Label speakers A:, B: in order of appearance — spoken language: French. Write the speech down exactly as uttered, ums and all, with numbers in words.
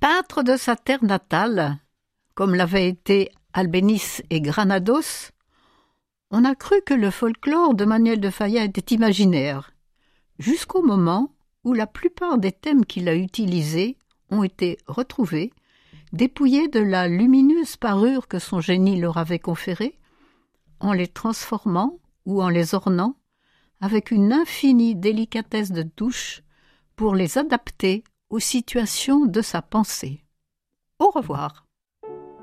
A: Peintre de sa terre natale, comme l'avaient été Albéniz et Granados, on a cru que le folklore de Manuel de Falla était imaginaire, jusqu'au moment où la plupart des thèmes qu'il a utilisés ont été retrouvés, dépouillés de la lumineuse parure que son génie leur avait conférée, en les transformant ou en les ornant avec une infinie délicatesse de touche pour les adapter aux situations de sa pensée. Au revoir.